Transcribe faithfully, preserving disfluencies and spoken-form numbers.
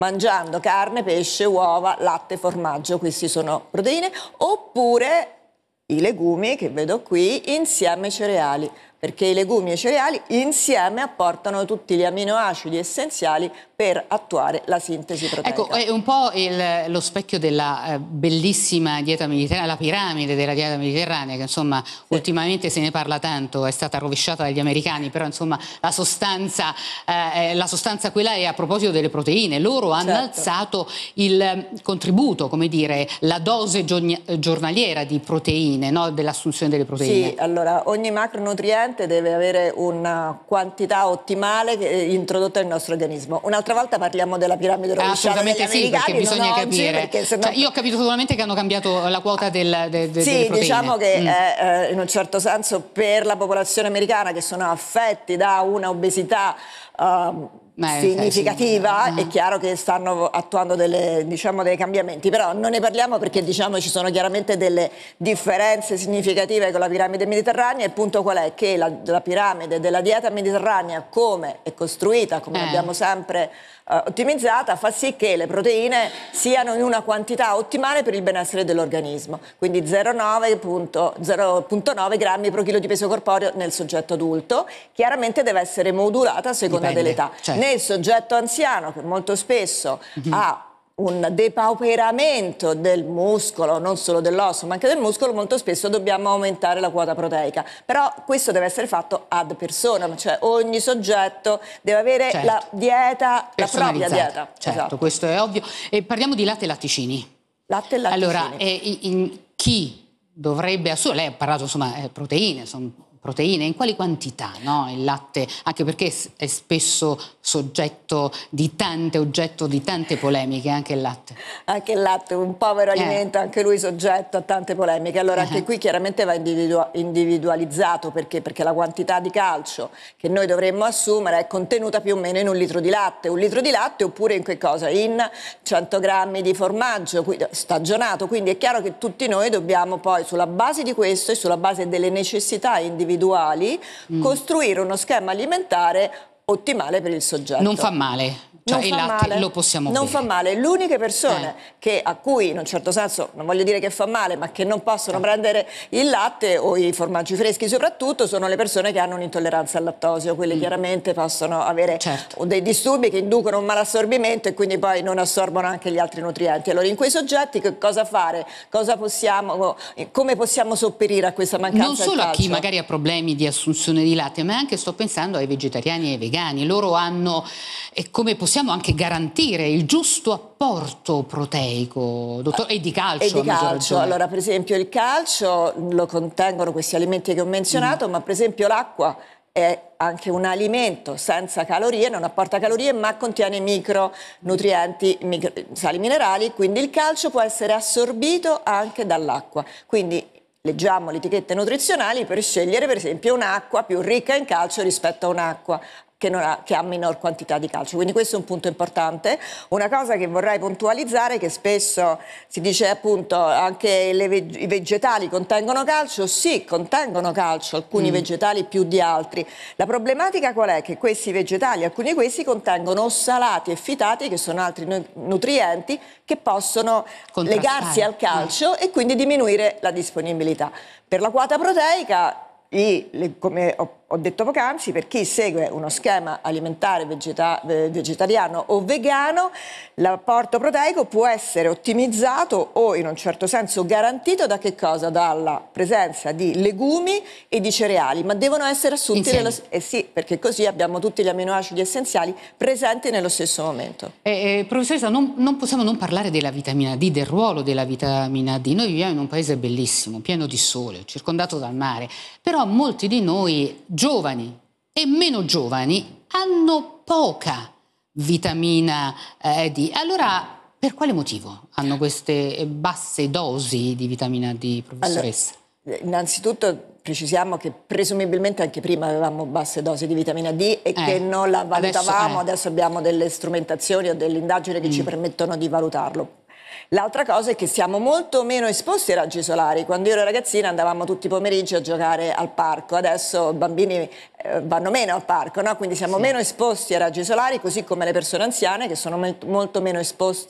mangiando carne, pesce, uova, latte, formaggio, questi sono proteine, oppure i legumi che vedo qui insieme ai cereali, perché i legumi e i cereali insieme apportano tutti gli aminoacidi essenziali per attuare la sintesi proteica. Ecco, è un po' il, lo specchio della eh, bellissima dieta mediterranea, la piramide della dieta mediterranea, che insomma sì. ultimamente se ne parla tanto, è stata rovesciata dagli americani, però insomma la sostanza, eh, la sostanza quella è a proposito delle proteine. Loro hanno certo. alzato il contributo, come dire, la dose giornaliera di proteine, no? dell'assunzione delle proteine. Sì, allora ogni macronutriente deve avere una quantità ottimale che è introdotta nel nostro organismo. Un'altra volta parliamo della piramide rovesciata degli sì, perché bisogna oggi, capire. Perché sennò... cioè, io ho capito solamente che hanno cambiato la quota del, de, de, sì, delle proteine. diciamo che mm. è, eh, in un certo senso per la popolazione americana che sono affetti da una obesità uh, Beh, significativa, sì, sì. È chiaro che stanno attuando delle, diciamo, dei cambiamenti, però non ne parliamo perché diciamo ci sono chiaramente delle differenze significative con la piramide mediterranea. Il punto qual è? Che la, la piramide della dieta mediterranea, come è costruita, come eh. abbiamo sempre uh, ottimizzata, fa sì che le proteine siano in una quantità ottimale per il benessere dell'organismo, quindi zero virgola nove grammi per chilo di peso corporeo nel soggetto adulto. Chiaramente deve essere modulata a seconda dell'età. Certo. Nel soggetto anziano, che molto spesso mm-hmm. ha un depauperamento del muscolo, non solo dell'osso ma anche del muscolo, molto spesso dobbiamo aumentare la quota proteica, però questo deve essere fatto ad personam, cioè ogni soggetto deve avere certo. la dieta, la propria dieta. Certo, esatto. Questo è ovvio. E parliamo di latte e latticini. Latte e latticini. Allora, eh, in, chi dovrebbe assumere, lei ha parlato insomma eh, proteine, sono proteine, in quali quantità, no? Il latte, anche perché è spesso soggetto di tante, oggetto di tante polemiche, anche il latte. Anche il latte, un povero eh. alimento, anche lui soggetto a tante polemiche. Allora anche uh-huh. qui chiaramente va individu- individualizzato, perché? Perché la quantità di calcio che noi dovremmo assumere è contenuta più o meno in un litro di latte. Un litro di latte oppure in che cosa? In cento grammi di formaggio stagionato, quindi è chiaro che tutti noi dobbiamo poi sulla base di questo e sulla base delle necessità individuali individuali, mm. costruire uno schema alimentare ottimale per il soggetto. Non fa male. Cioè non il fa latte male, lo possiamo non bere. fa male. Le uniche persone eh. che, a cui in un certo senso, non voglio dire che fa male, ma che non possono eh. prendere il latte o i formaggi freschi soprattutto, sono le persone che hanno un'intolleranza al lattosio. Quelle mm. chiaramente possono avere certo. dei disturbi che inducono un malassorbimento e quindi poi non assorbono anche gli altri nutrienti. Allora in quei soggetti che cosa fare? Cosa possiamo, come possiamo sopperire a questa mancanza non solo del a calcio? chi magari ha problemi di assunzione di latte, ma anche sto pensando ai vegetariani e ai vegani. Loro hanno, e come possiamo anche garantire il giusto apporto proteico, dottor, e di calcio. E di calcio. Allora, per esempio, il calcio lo contengono questi alimenti che ho menzionato, mm. ma per esempio l'acqua è anche un alimento senza calorie, non apporta calorie, ma contiene micronutrienti, micro, sali minerali, quindi il calcio può essere assorbito anche dall'acqua. Quindi leggiamo le etichette nutrizionali per scegliere per esempio un'acqua più ricca in calcio rispetto a un'acqua Che, non ha, che ha minor quantità di calcio, quindi questo è un punto importante. Una cosa che vorrei puntualizzare, che spesso si dice appunto anche le veg- i vegetali contengono calcio, sì, contengono calcio, alcuni mm. vegetali più di altri. La problematica qual è? Che questi vegetali, alcuni di questi contengono ossalati e fitati, che sono altri nu- nutrienti che possono legarsi al calcio mm. e quindi diminuire la disponibilità. Per la quota proteica, I, le, come ho, ho detto poc'anzi, per chi segue uno schema alimentare vegeta, vegetariano o vegano, l'apporto proteico può essere ottimizzato o in un certo senso garantito da che cosa? Dalla presenza di legumi e di cereali, ma devono essere assunti nello, eh sì, perché così abbiamo tutti gli aminoacidi essenziali presenti nello stesso momento. Eh, eh, professoressa, non, non possiamo non parlare della vitamina D, del ruolo della vitamina D. Noi viviamo in un paese bellissimo, pieno di sole, circondato dal mare, però molti di noi, giovani e meno giovani, hanno poca vitamina eh, D. Allora, per quale motivo hanno queste basse dosi di vitamina D, professoressa? Allora, innanzitutto precisiamo che presumibilmente anche prima avevamo basse dosi di vitamina D e eh, che non la valutavamo, adesso, eh. adesso abbiamo delle strumentazioni o delle indagini che mm. ci permettono di valutarlo. L'altra cosa è che siamo molto meno esposti ai raggi solari. Quando io ero ragazzina andavamo tutti i pomeriggi a giocare al parco, adesso i bambini eh, vanno meno al parco, no? Quindi siamo Sì. meno esposti ai raggi solari, così come le persone anziane che sono molto meno esposte